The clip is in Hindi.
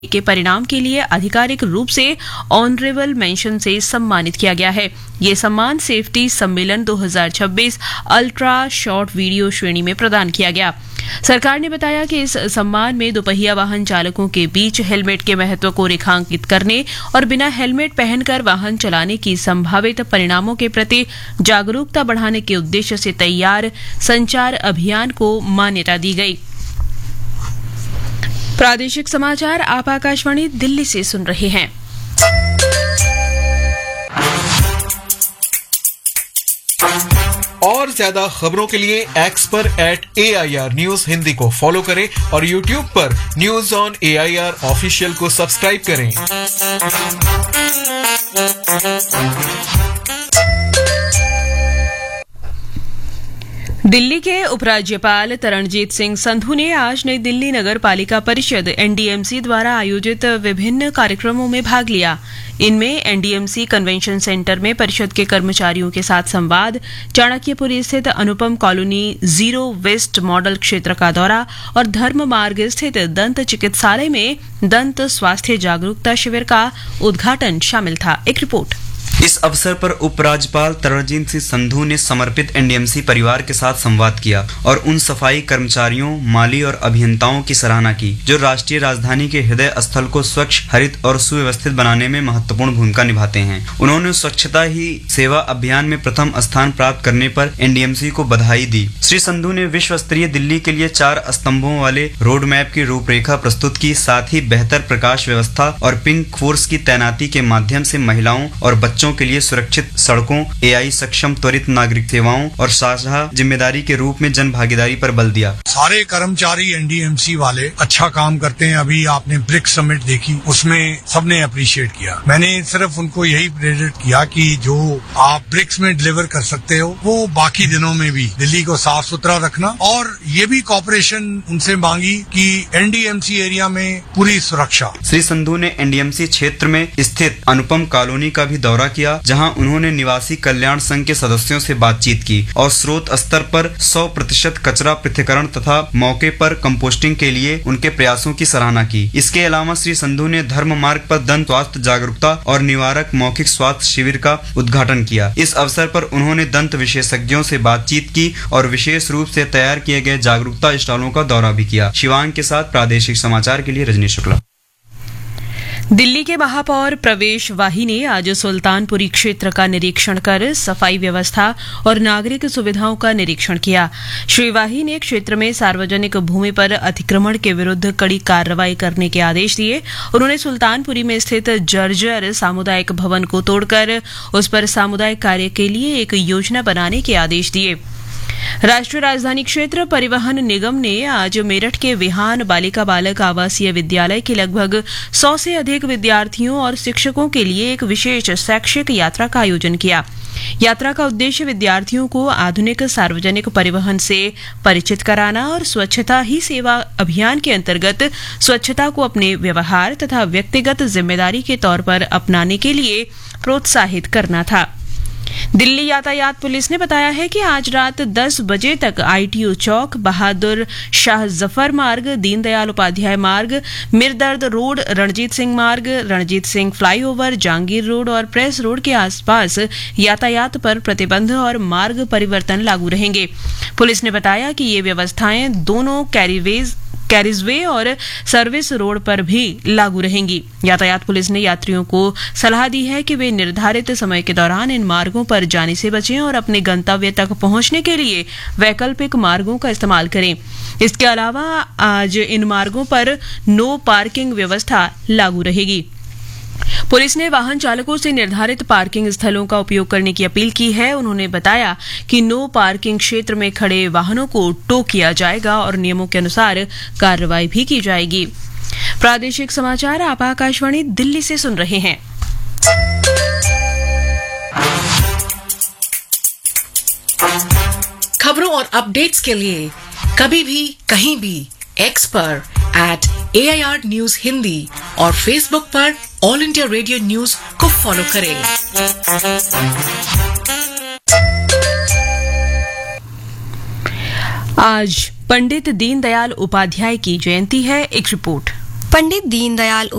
के परिणाम के लिए आधिकारिक रूप से ऑनरेबल मेंशन से सम्मानित किया गया है। ये सम्मान सेफ्टी सम्मेलन 2026 अल्ट्रा शॉर्ट वीडियो श्रेणी में प्रदान किया गया। सरकार ने बताया कि इस सम्मान में दोपहिया वाहन चालकों के बीच हेलमेट के महत्व को रेखांकित करने और बिना हेलमेट पहनकर वाहन चलाने की संभावित परिणामों के प्रति जागरूकता बढ़ाने के उद्देश्य से तैयार संचार अभियान को मान्यता दी गई। प्रादेशिक समाचार आप आकाशवाणी दिल्ली से सुन रहे हैं। और ज्यादा खबरों के लिए एक्स पर @AIR News हिंदी को फॉलो करें और YouTube पर न्यूज ऑन AIR ऑफिशियल को सब्सक्राइब करें। दिल्ली के उपराज्यपाल तरणजीत सिंह संधू ने आज नई दिल्ली नगर पालिका परिषद NDMC द्वारा आयोजित विभिन्न कार्यक्रमों में भाग लिया। इनमें NDMC कन्वेंशन सेंटर में परिषद के कर्मचारियों के साथ संवाद, चाणक्यपुरी स्थित अनुपम कॉलोनी जीरो वेस्ट मॉडल क्षेत्र का दौरा और धर्म मार्ग स्थित दंत चिकित्सालय में दंत स्वास्थ्य जागरूकता शिविर का उद्घाटन शामिल था। एक रिपोर्ट। इस अवसर पर उपराज्यपाल तरणजीत सिंह संधू ने समर्पित NDMC परिवार के साथ संवाद किया और उन सफाई कर्मचारियों, माली और अभियंताओं की सराहना की जो राष्ट्रीय राजधानी के हृदय स्थल को स्वच्छ, हरित और सुव्यवस्थित बनाने में महत्वपूर्ण भूमिका निभाते हैं। उन्होंने स्वच्छता ही सेवा अभियान में प्रथम स्थान प्राप्त करने पर NDMC को बधाई दी। श्री संधू ने विश्व स्तरीय दिल्ली के लिए 4 स्तंभों वाले रोड मैप की रूपरेखा प्रस्तुत की, साथ ही बेहतर प्रकाश व्यवस्था और पिंक फोर्स की तैनाती के माध्यम से महिलाओं और बच्चों के लिए सुरक्षित सड़कों, AI सक्षम त्वरित नागरिक सेवाओं और साझा जिम्मेदारी के रूप में जन भागीदारी पर बल दिया। सारे कर्मचारी NDMC वाले अच्छा काम करते हैं। अभी आपने ब्रिक समिट देखी, उसमें सबने अप्रिशिएट किया। मैंने सिर्फ उनको यही प्रेरित किया कि जो आप ब्रिक्स में डिलीवर कर सकते हो वो बाकी दिनों में भी दिल्ली को साफ सुथरा रखना, और ये भी कॉपरेशन उनसे मांगी कि NDMC एरिया में पूरी सुरक्षा। श्री संधू ने NDMC क्षेत्र में स्थित अनुपम कॉलोनी का भी दौरा किया, जहां उन्होंने निवासी कल्याण संघ के सदस्यों से बातचीत की और स्रोत स्तर पर 100% कचरा पृथक्करण तथा मौके पर कंपोस्टिंग के लिए उनके प्रयासों की सराहना की। इसके अलावा श्री संधू ने धर्म मार्ग पर दंत स्वास्थ्य जागरूकता और निवारक मौखिक स्वास्थ्य शिविर का उद्घाटन किया। इस अवसर पर उन्होंने दंत विशेषज्ञों से बातचीत की और विशेष रूप से तैयार किए गए जागरूकता स्टॉलों का दौरा भी किया। शिवांग के साथ प्रादेशिक समाचार के लिए रजनी शुक्ला। दिल्ली के महापौर प्रवेश वाही ने आज सुल्तानपुरी क्षेत्र का निरीक्षण कर सफाई व्यवस्था और नागरिक सुविधाओं का निरीक्षण किया। श्री वाही ने क्षेत्र में सार्वजनिक भूमि पर अतिक्रमण के विरुद्ध कड़ी कार्रवाई करने के आदेश दिए। उन्होंने सुल्तानपुरी में स्थित जर्जर सामुदायिक भवन को तोड़कर उस पर सामुदायिक कार्य के लिए एक योजना बनाने के आदेश दिए। राष्ट्रीय राजधानी क्षेत्र परिवहन निगम ने आज मेरठ के विहान बालिका बालक आवासीय विद्यालय के लगभग 100 से अधिक विद्यार्थियों और शिक्षकों के लिए एक विशेष शैक्षिक यात्रा का आयोजन किया। यात्रा का उद्देश्य विद्यार्थियों को आधुनिक सार्वजनिक परिवहन से परिचित कराना और स्वच्छता ही सेवा अभियान के अंतर्गत स्वच्छता को अपने व्यवहार तथा व्यक्तिगत जिम्मेदारी के तौर पर अपनाने के लिए प्रोत्साहित करना था। दिल्ली यातायात पुलिस ने बताया है कि आज रात 10 बजे तक ITO चौक, बहादुर शाह जफर मार्ग, दीनदयाल उपाध्याय मार्ग, मिरदर्द रोड, रणजीत सिंह मार्ग, रणजीत सिंह फ्लाईओवर, जहांगीर रोड और प्रेस रोड के आसपास यातायात पर प्रतिबंध और मार्ग परिवर्तन लागू रहेंगे। पुलिस ने बताया कि ये व्यवस्थाएं दोनों कैरिजवे और सर्विस रोड पर भी लागू रहेंगी। यातायात पुलिस ने यात्रियों को सलाह दी है कि वे निर्धारित समय के दौरान इन मार्गों पर जाने से बचें और अपने गंतव्य तक पहुंचने के लिए वैकल्पिक मार्गों का इस्तेमाल करें। इसके अलावा आज इन मार्गों पर नो पार्किंग व्यवस्था लागू रहेगी। पुलिस ने वाहन चालकों से निर्धारित पार्किंग स्थलों का उपयोग करने की अपील की है। उन्होंने बताया कि नो पार्किंग क्षेत्र में खड़े वाहनों को टो किया जाएगा और नियमों के अनुसार कार्रवाई भी की जाएगी। प्रादेशिक समाचार आप आकाशवाणी दिल्ली से सुन रहे हैं। खबरों और अपडेट्स के लिए कभी भी कहीं भी एक्स पर @AIR News हिंदी और फेसबुक पर ऑल इंडिया रेडियो न्यूज को फॉलो करें। आज पंडित दीनदयाल उपाध्याय की जयंती है। एक रिपोर्ट। पंडित दीनदयाल